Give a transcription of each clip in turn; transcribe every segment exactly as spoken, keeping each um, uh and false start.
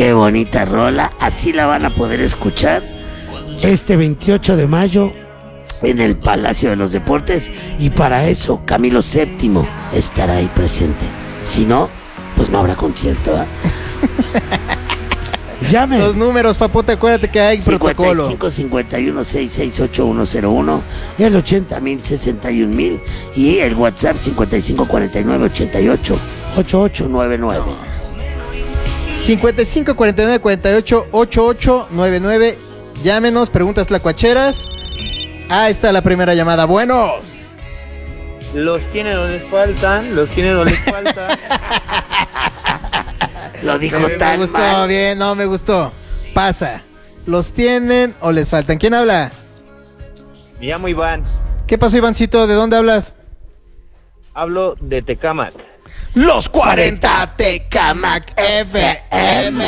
Qué bonita rola. Así la van a poder escuchar este veintiocho de mayo en el Palacio de los Deportes. Y para eso Camilo séptimo estará ahí presente. Si no, pues no habrá concierto, ¿eh? Llame. Los números, papote, acuérdate que hay protocolo. cincuenta y cinco, cincuenta y uno, sesenta y seis, ochenta y uno cero uno, el ochenta mil, sesenta y un mil y el WhatsApp cincuenta y cinco, cuarenta y nueve, ochenta y ocho, ochenta y ocho noventa y nueve. cincuenta y cinco, cuarenta y nueve, cuarenta y ocho, ochenta y ocho noventa y nueve. Llámenos, preguntas tlacuacheras. Ah, está la primera llamada. Bueno. Los tienen o les faltan, los tienen o les faltan. Lo dijo me, tan me gustó, mal. bien, no me gustó. Pasa. ¿Los tienen o les faltan? ¿Quién habla? Me llamo Iván, ¿Qué pasó, Ivancito? ¿De dónde hablas? hablo de Tecámac. Los cuarenta Tecámac F M.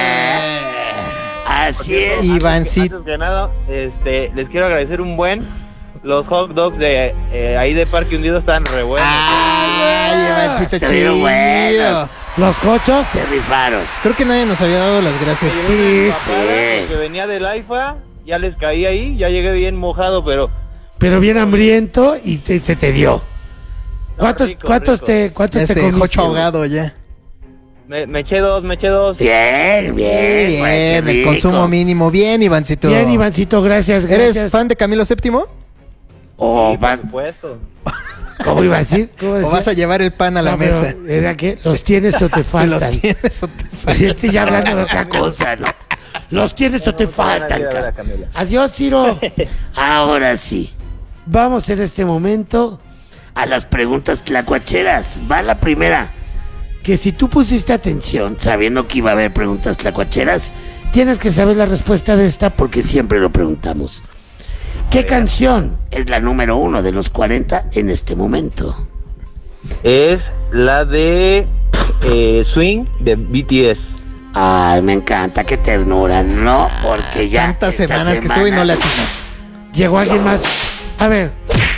Así es. Ivancito. Antes que nada, este, les quiero agradecer un buen. Los hot dogs de eh, ahí de Parque Hundido están re buenos. Ay, Ivancito, Estuvieron chido. buenos. Los cochos se rifaron. Creo que nadie nos había dado las gracias. Sí, Papá, sí. que venía del AIFA, ya les caí ahí, ya llegué bien mojado, pero Pero bien hambriento y te- se te dio. ¿Cuántos, rico, cuántos rico. te, cuántos te Este, comiste? jocho ahogado ya. me, me eché dos, me eché dos. Bien, bien, Bien, güey, qué el rico. consumo mínimo. Bien, Ivancito. Bien, Ivancito, gracias, ¿Eres gracias. fan de Camilo séptimo? O Sí, vas, por supuesto. ¿cómo iba a decir? ¿Cómo ¿O decía? vas a llevar el pan a la No, pero mesa? ¿era qué? ¿Los tienes o te faltan? ¿Los tienes o te Yo faltan? estoy ya hablando de otra cosa, ¿no? ¿Los tienes o te faltan, Gracias, cara? Camila. Adiós, Ciro. Ahora sí. Vamos en este momento a las preguntas tlacuacheras. Va la primera. Que si tú pusiste atención, sabiendo que iba a haber preguntas tlacuacheras, tienes que saber la respuesta de esta porque siempre lo preguntamos. ¿Qué canción es la número uno de los cuarenta en este momento? Es la de eh, Swing de B T S. Ay, me encanta, qué ternura, ¿no? Porque ya Tantas esta semanas que estuve y no la atinó. llegó alguien más. A ver.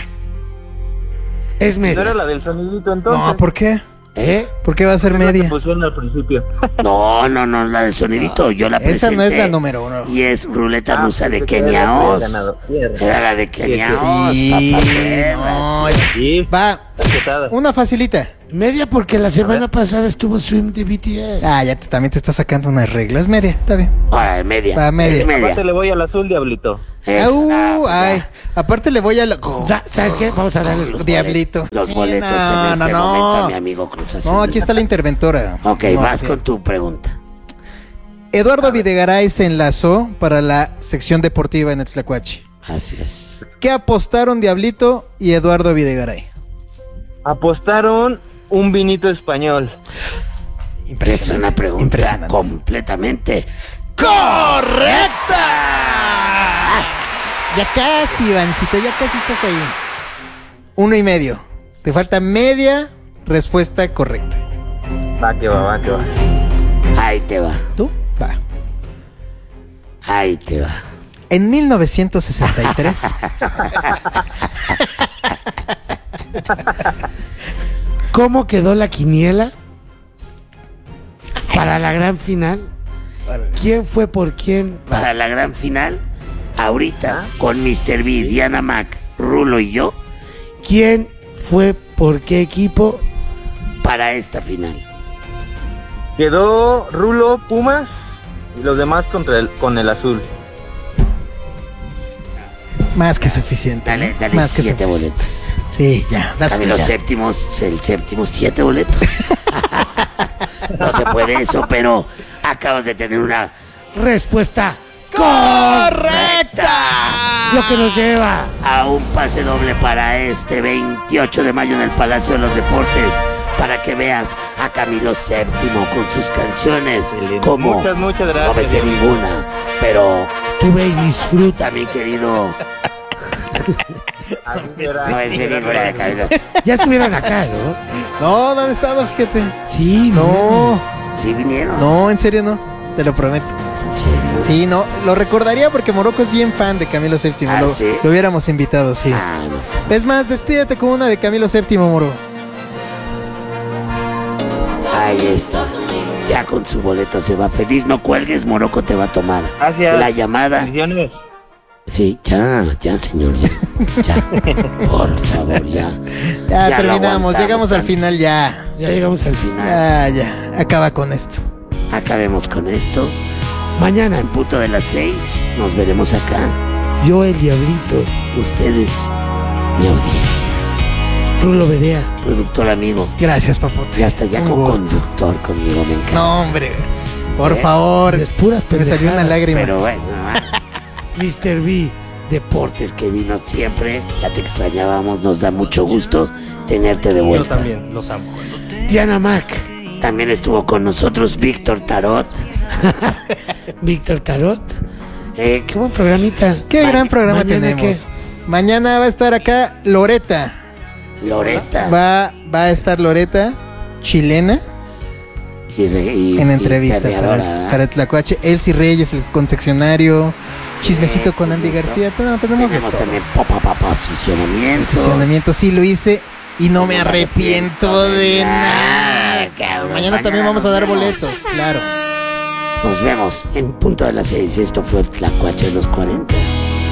Es ¿No era media. la del sonidito entonces? No, ¿por qué? ¿Eh? ¿Por qué va a ser Es la que media? pusieron al principio. No, no, no, la del sonidito, yo la presenté. Esa no es la número uno. Y es ruleta Ah, rusa de pensé que Kenia era la que Oz. había ganado. Tierra. Era la de Kenia Sí, Oz, Sí, papá perra. no. Sí, Va, cachetada. una facilita. Media porque la semana pasada estuvo Swim de B T S. Ah, ya te- también te está sacando unas reglas. Media, está bien. Órale, media. Va, media. Es media. Aparte le voy al azul, diablito. Es- Au, ah, pues ay, ya. aparte le voy a la... Da- ¿Sabes qué? Vamos a darle los Diablito. boletos. Los Sí, boletos no, en este no, no. momento a mi amigo Cruz Azul. No, aquí está la interventora. Ok, No, vas bien. con tu pregunta. Eduardo Videgaray se enlazó para la sección deportiva en el Tlacuache. Así es. ¿Qué apostaron Diablito y Eduardo Videgaray? Apostaron un vinito español. Es una pregunta Impresionante. completamente correcta. Ya casi, Ivancito, ya casi estás ahí. Uno y medio. Te falta media respuesta correcta. Va que va, va que va. Ahí te va, ¿Tú? Va. ahí te va. En mil novecientos sesenta y tres. ¿Cómo quedó la quiniela para la gran final? ¿Quién fue por quién para la gran final? Ahorita, con mister B, Diana Mac, Rulo y yo, ¿quién fue por qué equipo para esta final? Quedó Rulo, Pumas y los demás contra el, con el azul. Más que suficiente. Dale, ¿no? dale Más que siete suficiente. boletos. Sí, ya. das Camilo ya. séptimo, el séptimo, siete boletos. No se puede eso, pero acabas de tener una respuesta correcta. Lo que nos lleva a un pase doble para este veintiocho de mayo en el Palacio de los Deportes, para que veas a Camilo séptimo con sus canciones. Como Muchas, muchas gracias. no me sé Diego. ninguna, pero tú ve y disfruta, mi querido. Así será. No me sé ninguna de Camilo. Ya estuvieron acá, ¿no? No, no han estado, fíjate. Sí, No, sí vinieron. no, en serio no. Te lo prometo. Sí. Sí, no. Lo recordaría porque Morocco es bien fan de Camilo séptimo. ¿Ah, lo, sí? lo hubiéramos invitado, sí. Ah, no. Es más, despídete con una de Camilo séptimo, Moro. Ahí está. Ya con su boleto se va feliz. No cuelgues, Morocco te va a tomar Gracias. la llamada. Bendiciones. Sí, ya, ya, señor, ya. Ya, por favor, ya. Ya, Ya lo terminamos, aguantamos llegamos al tanto. final ya. Ya llegamos al final. Ya, ya, acaba con esto. Acabemos con esto. Mañana en punto de las seis nos veremos acá. Yo, el Diablito, ustedes, mi audiencia. Rulo Berea, productor amigo. Gracias, papote. Y hasta ya Un con gusto. conductor conmigo, me encanta. No, hombre, por ¿Eh? favor. Es puras Se me salió una pendejadas, lágrima. Pero bueno, mister B, Deportes que vino siempre. Ya te extrañábamos, nos da mucho gusto tenerte de Yo vuelta. también, los amo. Diana Mac también estuvo con nosotros. Víctor Tarot. Víctor Tarot. Eh, qué buen programita. Qué Ma- gran programa mañana tenemos. Mañana va a estar acá Loreta. ¿qué? Loreta. Va, va a estar Loreta, chilena, Y re- y- en y entrevista perreadora, para, para Tlacuache. Elsie Reyes, el concesionario. Chismecito Eh, con Andy bonito. García. Pero no, tenemos de Tenemos todo. también pa, pa, pa, posicionamiento. Posicionamiento, sí lo hice y no me arrepiento de nada. cabrón. Mañana también vamos a dar nos vemos. boletos, claro. Nos vemos en punto de las seis. Esto fue Tlacuache de los cuarenta.